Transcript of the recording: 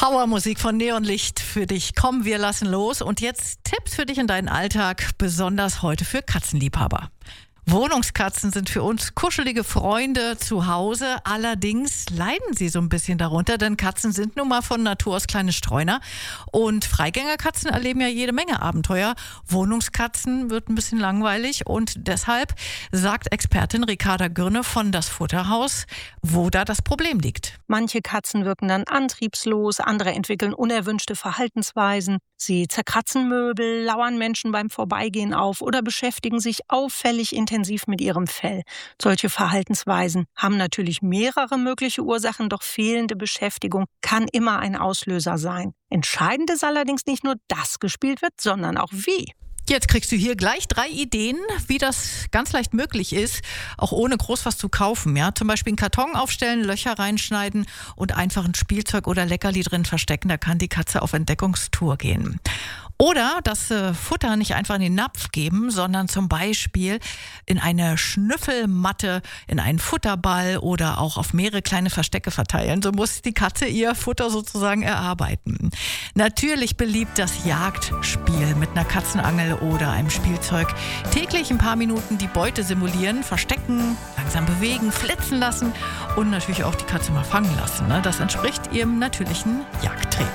Powermusik von Neonlicht für dich. Komm, wir lassen los. Und jetzt Tipps für dich in deinen Alltag, besonders heute für Katzenliebhaber. Wohnungskatzen sind für uns kuschelige Freunde zu Hause. Allerdings leiden sie so ein bisschen darunter, denn Katzen sind nun mal von Natur aus kleine Streuner. Und Freigängerkatzen erleben ja jede Menge Abenteuer. Wohnungskatzen wird ein bisschen langweilig. Und deshalb sagt Expertin Ricarda Gürne von Das Futterhaus, wo da das Problem liegt. Manche Katzen wirken dann antriebslos, andere entwickeln unerwünschte Verhaltensweisen. Sie zerkratzen Möbel, lauern Menschen beim Vorbeigehen auf oder beschäftigen sich auffällig intensiv mit ihrem Fell. Solche Verhaltensweisen haben natürlich mehrere mögliche Ursachen, doch fehlende Beschäftigung kann immer ein Auslöser sein. Entscheidend ist allerdings nicht nur, dass gespielt wird, sondern auch wie. Jetzt kriegst du hier gleich 3 Ideen, wie das ganz leicht möglich ist, auch ohne groß was zu kaufen. Ja? Zum Beispiel einen Karton aufstellen, Löcher reinschneiden und einfach ein Spielzeug oder Leckerli drin verstecken. Da kann die Katze auf Entdeckungstour gehen. Oder das Futter nicht einfach in den Napf geben, sondern zum Beispiel in eine Schnüffelmatte, in einen Futterball oder auch auf mehrere kleine Verstecke verteilen. So muss die Katze ihr Futter sozusagen erarbeiten. Natürlich beliebt das Jagdspiel mit einer Katzenangel oder einem Spielzeug. Täglich ein paar Minuten die Beute simulieren, verstecken, langsam bewegen, flitzen lassen und natürlich auch die Katze mal fangen lassen. Ne? Das entspricht ihrem natürlichen Jagdtrieb.